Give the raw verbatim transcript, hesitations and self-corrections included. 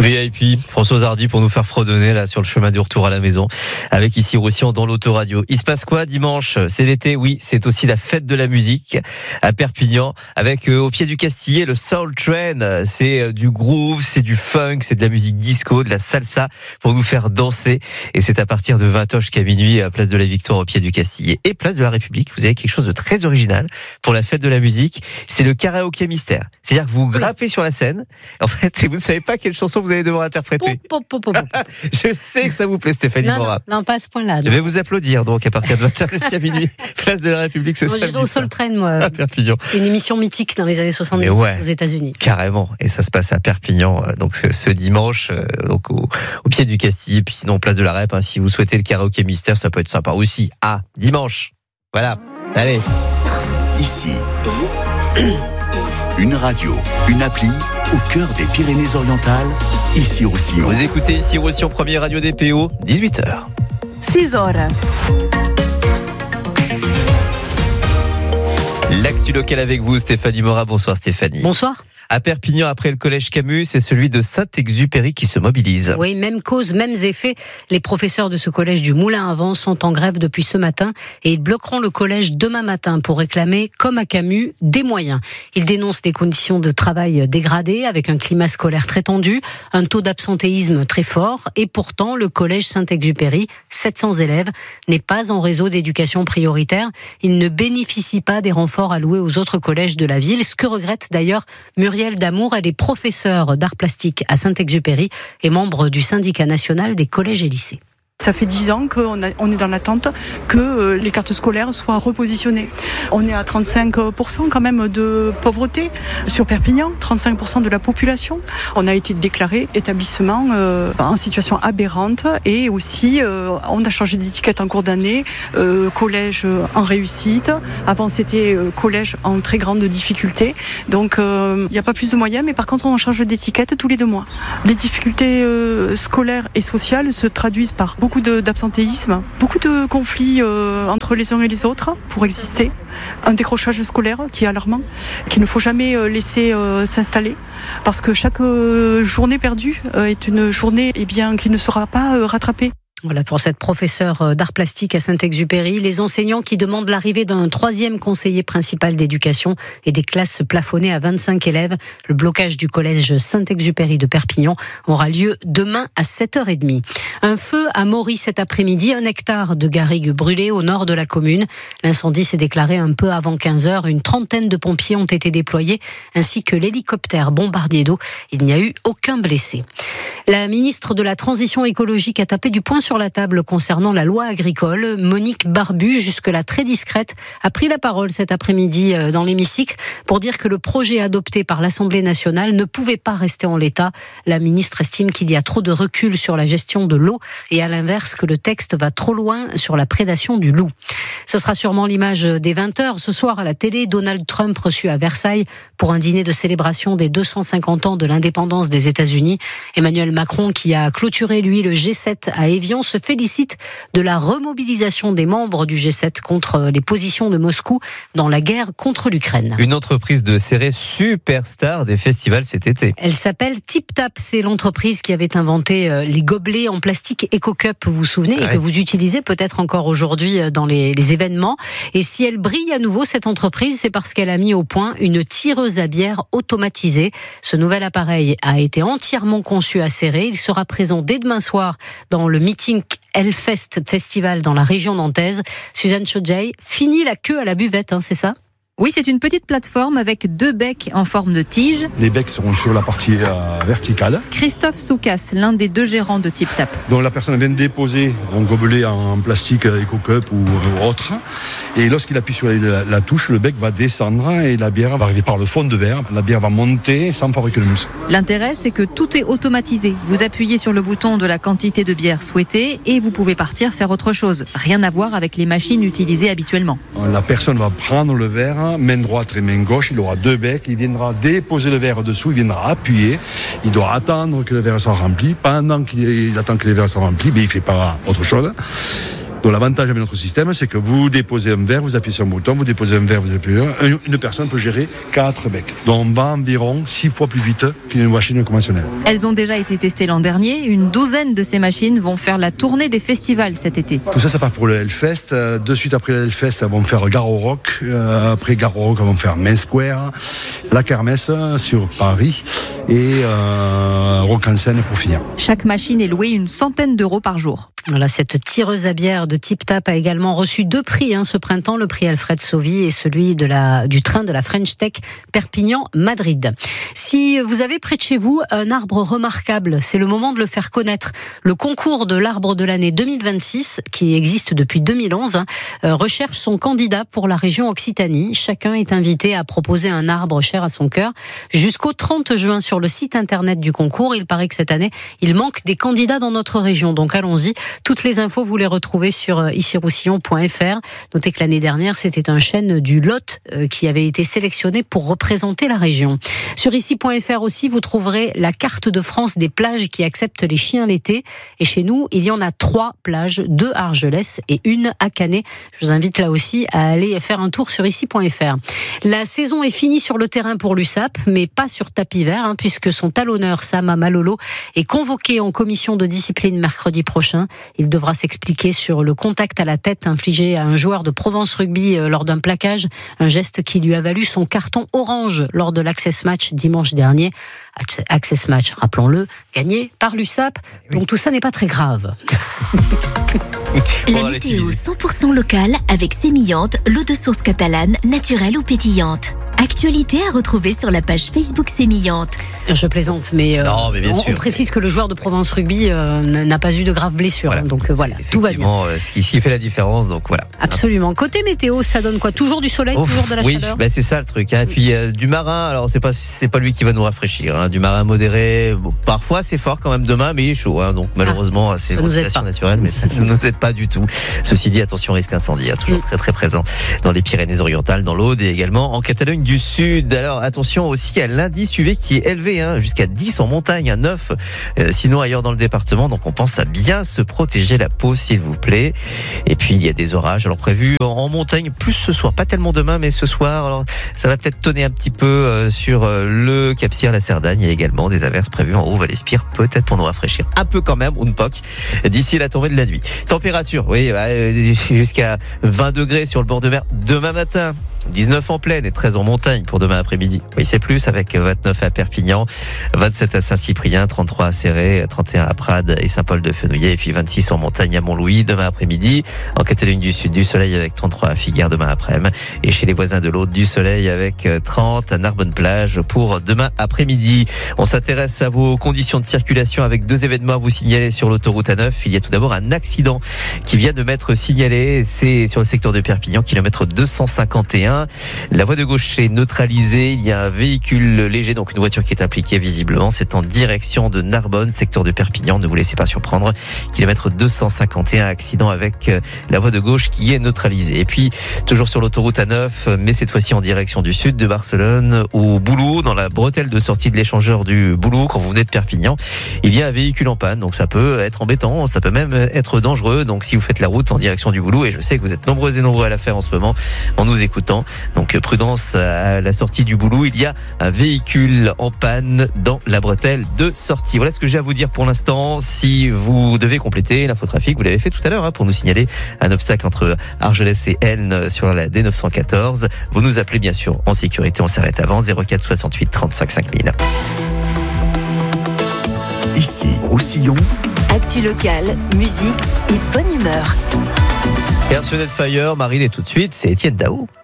V I P, Françoise Hardy pour nous faire fredonner là sur le chemin du retour à la maison avec ici Roussillon dans l'autoradio. Il se passe quoi dimanche? C'est l'été, oui, c'est aussi la fête de la musique à Perpignan avec euh, au pied du Castillet le Soul Train. C'est euh, du groove, c'est du funk, c'est de la musique disco, de la salsa pour nous faire danser et c'est à partir de vingt heures jusqu'à minuit à Place de la Victoire au pied du Castillet et Place de la République. Vous avez quelque chose de très original pour la fête de la musique, c'est le karaoké mystère. C'est-à-dire que vous grimpez sur la scène en fait et vous ne savez pas quelle chanson vous allez devoir interpréter. Pop, pop, pop, pop. Je sais que ça vous plaît, Stéphanie non, Morin. Non, non, pas à ce point-là. Non. Je vais vous applaudir donc à partir de vingt heures jusqu'à minuit, Place de la République ce moi, samedi. J'irai au Soul Train, moi. À Perpignan. C'est une émission mythique dans les années soixante-dix ouais, aux États-Unis. Carrément. Et ça se passe à Perpignan, donc ce, ce dimanche, donc au, au pied du Castillet. Puis sinon, Place de la Rép. Hein, si vous souhaitez le karaoké mystère, ça peut être sympa aussi. Ah, dimanche. Voilà. Allez. Ici. Une radio, une appli au cœur des Pyrénées-Orientales, ici Roussillon. Vous écoutez ici Roussillon, première radio des P O, dix-huit heures. six horas. L'actu locale avec vous, Stéphanie Morin. Bonsoir Stéphanie. Bonsoir. À Perpignan, après le collège Camus, c'est celui de Saint-Exupéry qui se mobilise. Oui, même cause, mêmes effets. Les professeurs de ce collège du Moulin à Vent sont en grève depuis ce matin et ils bloqueront le collège demain matin pour réclamer, comme à Camus, des moyens. Ils dénoncent des conditions de travail dégradées avec un climat scolaire très tendu, un taux d'absentéisme très fort et pourtant le collège Saint-Exupéry, sept cents élèves, n'est pas en réseau d'éducation prioritaire. Il ne bénéficie pas des renforts alloués aux autres collèges de la ville, ce que regrette d'ailleurs Muriel Damour. Elle est professeure d'art plastique à Saint-Exupéry et membre du syndicat national des collèges et lycées. Ça fait dix ans qu'on a, on est dans l'attente que les cartes scolaires soient repositionnées. On est à trente-cinq pour cent quand même de pauvreté sur Perpignan, trente-cinq pour cent de la population. On a été déclaré établissement euh, en situation aberrante et aussi euh, on a changé d'étiquette en cours d'année, euh, collège en réussite. Avant c'était euh, collège en très grande difficulté. Donc il euh, n'y a pas plus de moyens, mais par contre on change d'étiquette tous les deux mois. Les difficultés euh, scolaires et sociales se traduisent par beaucoup de, d'absentéisme, beaucoup de conflits euh, entre les uns et les autres pour exister, un décrochage scolaire qui est alarmant, qu'il ne faut jamais euh, laisser euh, s'installer, parce que chaque euh, journée perdue euh, est une journée eh bien, qui ne sera pas euh, rattrapée. Voilà pour cette professeure d'art plastique à Saint-Exupéry. Les enseignants qui demandent l'arrivée d'un troisième conseiller principal d'éducation et des classes plafonnées à vingt-cinq élèves. Le blocage du collège Saint-Exupéry de Perpignan aura lieu demain à sept heures trente. Un feu a Mory cet après-midi, un hectare de garrigues brûlées au nord de la commune. L'incendie s'est déclaré un peu avant quinze heures. Une trentaine de pompiers ont été déployés, ainsi que l'hélicoptère bombardier d'eau. Il n'y a eu aucun blessé. La ministre de la Transition écologique a tapé du poing sur la table concernant la loi agricole. Monique Barbu, jusque-là très discrète, a pris la parole cet après-midi dans l'hémicycle pour dire que le projet adopté par l'Assemblée nationale ne pouvait pas rester en l'état. La ministre estime qu'il y a trop de recul sur la gestion de l'eau et à l'inverse que le texte va trop loin sur la prédation du loup. Ce sera sûrement l'image des vingt heures. Ce soir à la télé, Donald Trump reçu à Versailles pour un dîner de célébration des deux cent cinquante ans de l'indépendance des États-Unis. Emmanuel Macron, qui a clôturé lui le G sept à Évian, se félicite de la remobilisation des membres du G sept contre les positions de Moscou dans la guerre contre l'Ukraine. Une entreprise de serré superstar des festivals cet été. Elle s'appelle Tip Tap. C'est l'entreprise qui avait inventé les gobelets en plastique EcoCup, vous vous souvenez, ouais. Et que vous utilisez peut-être encore aujourd'hui dans les, les événements. Et si elle brille à nouveau, cette entreprise, c'est parce qu'elle a mis au point une tireuse à bière automatisée. Ce nouvel appareil a été entièrement conçu à serrer. Il sera présent dès demain soir dans le meeting Hellfest Festival dans la région nantaise. Suzanne Chodjay, fini la queue à la buvette, hein, c'est ça ? Oui, c'est une petite plateforme avec deux becs en forme de tige. Les becs seront sur la partie euh, verticale. Christophe Soukas, l'un des deux gérants de Tip Tap. Donc la personne vient de déposer un gobelet en plastique EcoCup ou autre. Et lorsqu'il appuie sur la, la touche, le bec va descendre et la bière va arriver par le fond de verre. La bière va monter sans fabriquer de mousse. L'intérêt, c'est que tout est automatisé. Vous appuyez sur le bouton de la quantité de bière souhaitée et vous pouvez partir faire autre chose. Rien à voir avec les machines utilisées habituellement. La personne va prendre le verre, main droite et main gauche, il aura deux becs, il viendra déposer le verre dessous, il viendra appuyer, il doit attendre que le verre soit rempli. Pendant qu'il attend que le verre soit rempli, mais il ne fait pas autre chose. Donc l'avantage avec notre système, c'est que vous déposez un verre, vous appuyez sur un bouton, vous déposez un verre, vous appuyez sur un. Une personne peut gérer quatre becs. Donc on va environ six fois plus vite qu'une machine conventionnelle. Elles ont déjà été testées l'an dernier. Une douzaine de ces machines vont faire la tournée des festivals cet été. Tout ça, ça part pour le Hellfest. De suite après le Hellfest, elles vont faire Garo Rock. Euh, après Garo Rock, elles vont faire Main Square, la Kermesse sur Paris et euh, Rock en scène pour finir. Chaque machine est louée une centaine d'euros par jour. Voilà, cette tireuse à bière de Tip Tap a également reçu deux prix hein, ce printemps, le prix Alfred Sauvy et celui de la, du train de la French Tech Perpignan-Madrid. Si vous avez près de chez vous un arbre remarquable, c'est le moment de le faire connaître. Le concours de l'arbre de l'année deux mille vingt-six, qui existe depuis deux mille onze, hein, euh, recherche son candidat pour la région Occitanie. Chacun est invité à proposer un arbre cher à son cœur. Jusqu'au trente juin sur le site internet du concours, il paraît que cette année, il manque des candidats dans notre région. Donc allons-y. Toutes les infos, vous les retrouvez sur ici roussillon point f r. Notez que l'année dernière, c'était un chêne du Lot euh, qui avait été sélectionné pour représenter la région. Sur ici point f r aussi, vous trouverez la carte de France des plages qui acceptent les chiens l'été. Et chez nous, il y en a trois plages, deux à Argelès et une à Canet. Je vous invite là aussi à aller faire un tour sur ici point f r. La saison est finie sur le terrain pour l'U S A P, mais pas sur tapis vert, hein, puisque son talonneur Sam Malolo est convoqué en commission de discipline mercredi prochain. Il devra s'expliquer sur le contact à la tête infligé à un joueur de Provence Rugby lors d'un plaquage, un geste qui lui a valu son carton orange lors de l'Access Match dimanche dernier. Access Match, rappelons-le, gagné par l'U S A P, oui. Donc tout ça n'est pas très grave. La météo cent pour cent locale avec Sémillante, l'eau de source catalane, naturelle ou pétillante. Actualité à retrouver sur la page Facebook Sémillante. Je plaisante, mais, euh, non, mais bien on, sûr, on précise mais... que le joueur de Provence Rugby euh, n'a pas eu de graves blessures. Voilà. Donc euh, voilà, tout va bien. Ce qui fait la différence, donc voilà. Absolument. Côté météo, ça donne quoi? Toujours du soleil, Ouf, toujours de la oui, chaleur. Bah c'est ça le truc. Hein. Et puis euh, du marin. Alors c'est pas c'est pas lui qui va nous rafraîchir. Hein. Du marin modéré. Bon, parfois c'est fort quand même demain, mais il est chaud. Hein. Donc malheureusement ah, c'est une situation naturelle, mais ça ne nous aide pas du tout. Ceci dit, attention risque incendie. Hein, toujours mm. très très présent dans les Pyrénées-Orientales, dans l'Aude et également en Catalogne du Sud. Alors attention aussi à l'indice U V qui est élevé, hein, jusqu'à dix en montagne, à neuf euh, sinon ailleurs dans le département. Donc on pense à bien se protéger la peau s'il vous plaît. Et puis il y a des orages alors prévus en, en montagne, plus ce soir, pas tellement demain mais ce soir. Alors ça va peut-être tonner un petit peu euh, sur euh, le Cap-Cyr, la Cerdagne. Il y a également des averses prévues en haut Val-Espire, peut-être pour nous rafraîchir un peu quand même, ou une poque d'ici la tombée de la nuit. Température, oui, bah, jusqu'à vingt degrés sur le bord de mer demain matin. dix-neuf en plaine et treize en montagne pour demain après-midi. Oui, c'est plus avec vingt-neuf à Perpignan, vingt-sept à Saint-Cyprien, trente-trois à Céret, trente et un à Prades et Saint-Paul-de-Fenouillet et puis vingt-six en montagne à Montlouis demain après-midi. En Catalogne du Sud, du soleil avec trente-trois à Figueres demain après-midi et chez les voisins de l'Aude, du soleil avec trente à Narbonne-Plage pour demain après-midi. On s'intéresse à vos conditions de circulation avec deux événements à vous signaler sur l'autoroute A neuf. Il y a tout d'abord un accident qui vient de m'être signalé. C'est sur le secteur de Perpignan, kilomètre deux cent cinquante et un. La voie de gauche est neutralisée. Il y a un véhicule léger, donc une voiture qui est impliquée visiblement. C'est en direction de Narbonne, secteur de Perpignan. Ne vous laissez pas surprendre. Kilomètre deux cent cinquante et un, accident avec la voie de gauche qui est neutralisée. Et puis, toujours sur l'autoroute A neuf, mais cette fois-ci en direction du sud, de Barcelone au Boulou, dans la bretelle de sortie de l'échangeur du Boulou, quand vous venez de Perpignan, il y a un véhicule en panne. Donc ça peut être embêtant, ça peut même être dangereux. Donc si vous faites la route en direction du Boulou, et je sais que vous êtes nombreux et nombreux à la faire en ce moment, en nous écoutant, donc prudence à la sortie du Boulou, il y a un véhicule en panne dans la bretelle de sortie. Voilà ce que j'ai à vous dire pour l'instant. Si vous devez compléter l'infotrafic, vous l'avez fait tout à l'heure hein, pour nous signaler un obstacle entre Argelès et Elne sur la D neuf cent quatorze. Vous nous appelez bien sûr en sécurité, on s'arrête avant, zéro quatre soixante-huit trente-cinq cinq mille. Ici, Roussillon. Actu locale, musique et bonne humeur. Earth, Wind and Fire, Marine et tout de suite, c'est Étienne Dao.